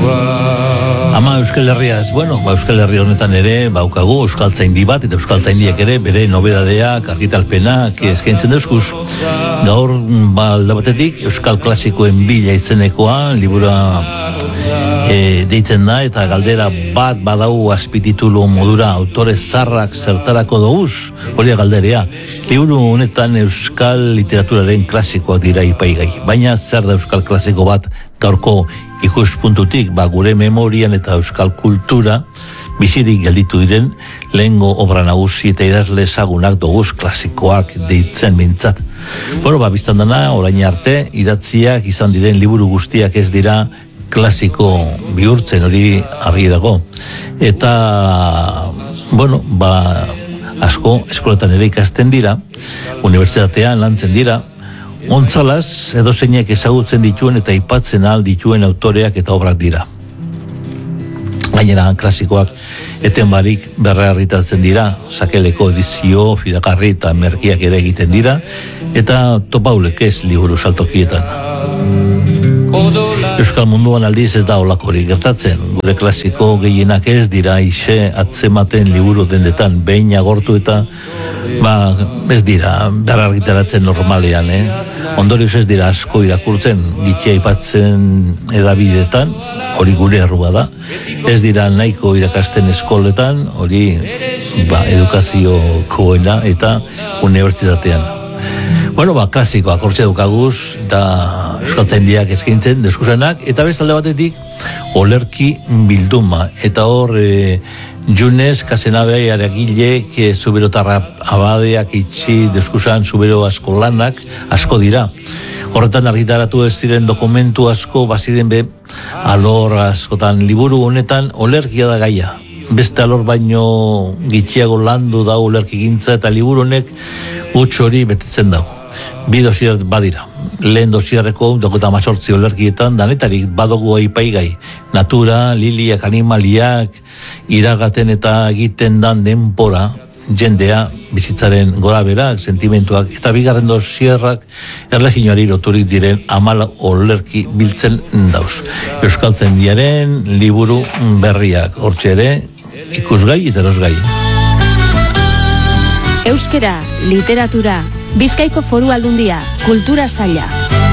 Ama Euskal Herriaz, Euskal Herri honetan ere baukagu euskaltzaindi bat, eta euskaltzaindiak ere bere nobedadeak, argitalpenak eskaintzen dauzkuz. Gaur, alda batetik, Euskal Klasikoen bila izenekoa, libura deitzen da, eta galdera bat badau azpititulu modura autore zarrak zertarako doguz, hori galderea. Liburu honetan Euskal literaturaren klasikoak dira ipaigai, baina zer da Euskal Klasiko bat gaurko ikuspuntutik, gure memorian eta euskal kultura bizirik gelditu diren lehengo obra nagusi eta idazle ezagunak doguz klasikoak deitzen mintzat. Biztan dana, orain arte, idatziak izan diren liburu guztiak ez dira klasiko bihurtzen, hori argi dago. Eta, asko eskoletan ere ikasten dira, unibertsitatean lantzen dira, ontzalaz edozeinek ezagutzen dituen eta aipatzen ahal dituen autoreak eta obrak dira. Gainera klasikoak eten barik berrarritatzen dira, sakeleko edizio, fidakarri eta merkiak ere egiten dira, eta topaulek ez liburu saltokietan. Euskal munduan aldiz ez da olakorik gertatzen, gure klasiko gehienak ez dira ixe atzematen liburu dendetan, behin agortu eta ez dira berrargitaratzen normalean, ondorioz ez dira asko irakurtzen, gitxia aipatzen edabidetan, hori gure errua da, ez dira nahiko irakasten eskoletan, hori edukazio koena eta unibertsitatean. Klasikoak hortxe dukaguz, eta euskaltzaindiak eskaintzen deskusenak, eta bestalde batetik olerki bilduma, eta hor Junez, Kasenabea, Aragilek, Zuberotarra abadeak itxi deskusan Zubero asko lanak, asko dira. Horretan argitaratu ez ziren dokumentu asko, baziren alor askotan liburu honetan olerkia da gaia. Beste alor baino gitxiago landu da olerki gintza, eta liburu honek huts hori betetzen dago. Bi dosier badira. Lehen dosierreko 28 olerkietan danetarik badogu aipaigai. Natura, liliak, animaliak, iragaten eta egiten dan denpora, jendea, bizitzaren goraberak, sentimentuak, eta bigarren dosierrak erleginoari loturik diren 14 olerki biltzen dauz. Euskaltzaindiaren liburu berriak, hortxe ere, ikusgai eta erosgai. Euskera, literatura, Bizkaiko Foru Aldundia, Kultura Saila.